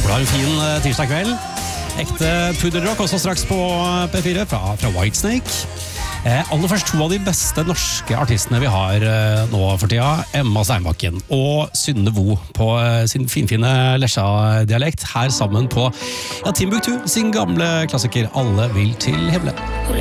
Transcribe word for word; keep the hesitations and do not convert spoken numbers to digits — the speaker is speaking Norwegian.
Håper du har en fin eh, tirsdag kveld. Ekte puddelrock også straks på P fire fra, fra Whitesnake. Eh, aller først to av de beste norske artistene vi har eh, nå for tida. Emma Steinbakken og Synne Vo på eh, sin finfine Lesja-dialekt. Her sammen på ja, Timbuktu, sin gamle klassiker Alle vil til himmelen.